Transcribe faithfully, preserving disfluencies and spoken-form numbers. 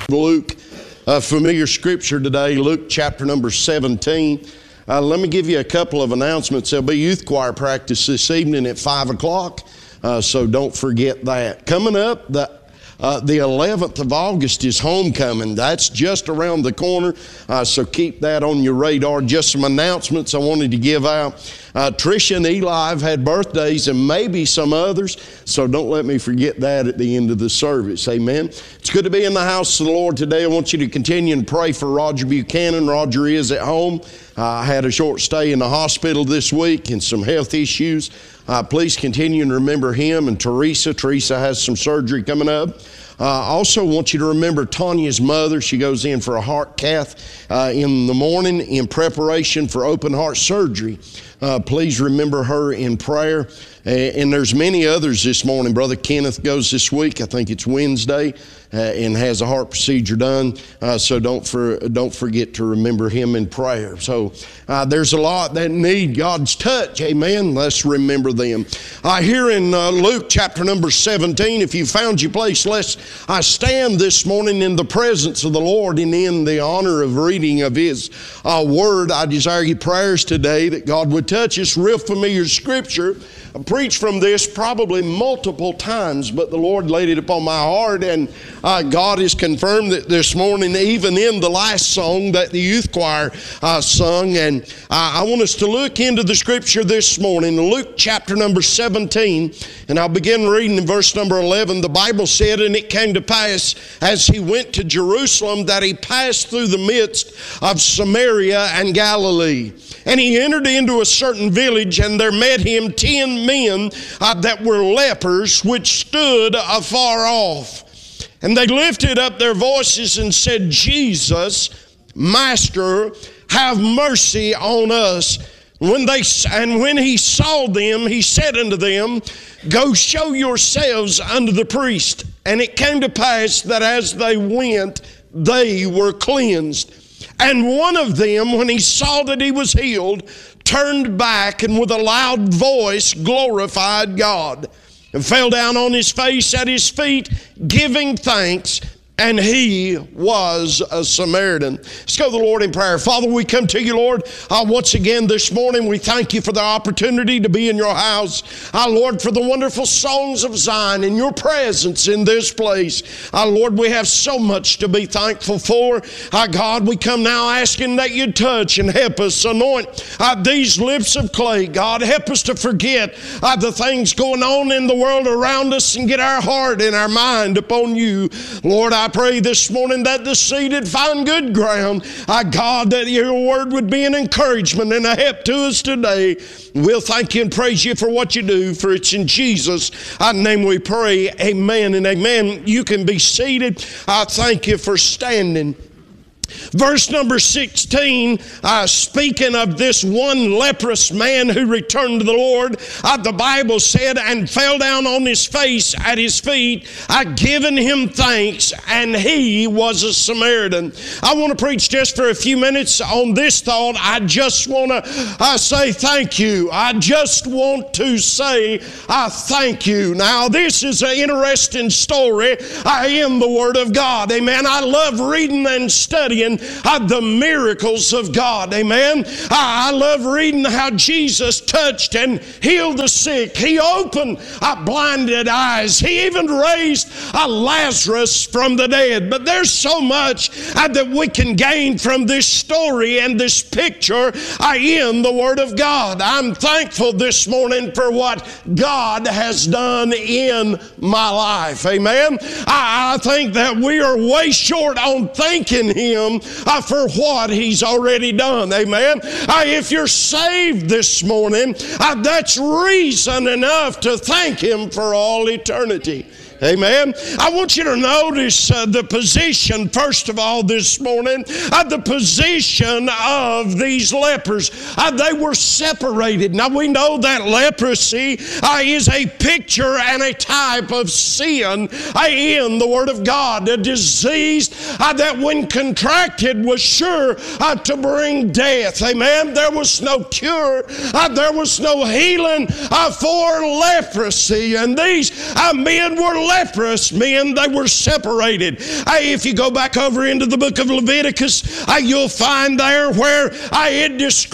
Luke, a familiar scripture today, Luke chapter number seventeen. Uh, let me give you a couple of announcements. There'll be youth choir practice this evening at five o'clock, uh, so don't forget that. Coming up, the Uh, the eleventh of August is homecoming. That's just around the corner, uh, so keep that on your radar. Just some announcements I wanted to give out. Uh, Tricia and Eli have had birthdays and maybe some others, so don't let me forget that at the end of the service. Amen. It's good to be in the house of the Lord today. I want you to continue and pray for Roger Buchanan. Roger is at home. I uh, had a short stay in the hospital this week and some health issues. Uh, please continue and remember him and Teresa. Teresa has some surgery coming up. I uh, also want you to remember Tanya's mother. She goes in for a heart cath uh, in the morning in preparation for open heart surgery. Uh, please remember her in prayer. Uh, and there's many others this morning. Brother Kenneth goes this week. I think it's Wednesday. Uh, and has a heart procedure done, uh, so don't for, don't forget to remember him in prayer. So uh, there's a lot that need God's touch, amen. Let's remember them. Uh, here in uh, Luke chapter number seventeen, if you found your place, let's I stand this morning in the presence of the Lord and in the honor of reading of His uh, Word. I desire your prayers today that God would touch us. Real familiar scripture. I preached from this probably multiple times, but the Lord laid it upon my heart, and uh, God has confirmed it this morning, even in the last song that the youth choir uh, sung. And uh, I want us to look into the scripture this morning, Luke chapter number seventeen, and I'll begin reading in verse number eleven. The Bible said, "And it came to pass, as he went to Jerusalem, that he passed through the midst of Samaria and Galilee. And he entered into a certain village, and there met him ten men uh, that were lepers, which stood afar off. And they lifted up their voices and said, Jesus, Master, have mercy on us. When they and when he saw them, he said unto them, Go show yourselves unto the priest. And it came to pass that as they went, they were cleansed. And one of them, when he saw that he was healed, turned back and with a loud voice glorified God, and fell down on his face at his feet, giving thanks. And he was a Samaritan." Let's go to the Lord in prayer. Father, we come to you, Lord, uh, once again this morning. We thank you for the opportunity to be in your house. Uh, Lord, for the wonderful songs of Zion and your presence in this place. Uh, Lord, we have so much to be thankful for. Uh, God, we come now asking that you touch and help us anoint uh, these lips of clay. God, help us to forget uh, the things going on in the world around us and get our heart and our mind upon you. Lord, I I pray this morning that the seed would find good ground. I, God, that your word would be an encouragement and a help to us today. We'll thank you and praise you for what you do, for it's in Jesus' name we pray. Amen and amen. You can be seated. I thank you for standing. Verse number sixteen, uh, speaking of this one leprous man who returned to the Lord, uh, the Bible said, and fell down on his face at his feet, uh, giving him thanks, and he was a Samaritan. I want to preach just for a few minutes on this thought. I just want to uh, say thank you. I just want to say uh, thank you. Now, this is an interesting story uh, in the Word of God. Amen. I love reading and studying Uh, the miracles of God. Amen. I, I love reading how Jesus touched and healed the sick. He opened uh, blinded eyes. He even raised uh, Lazarus from the dead. But there's so much uh, that we can gain from this story and this picture uh, in the Word of God. I'm thankful this morning for what God has done in my life. Amen. I, I think that we are way short on thanking Him Uh, for what He's already done. Amen. Uh, if you're saved this morning, uh, that's reason enough to thank Him for all eternity. Amen. I want you to notice uh, the position, first of all, this morning, uh, the position of these lepers. Uh, they were separated. Now, we know that leprosy uh, is a picture and a type of sin uh, in the Word of God. A disease uh, that when contracted was sure uh, to bring death. Amen. There was no cure. Uh, there was no healing uh, for leprosy. And these uh, men were leprous men, they were separated. Hey, if you go back over into the book of Leviticus, uh, you'll find there where uh, it describes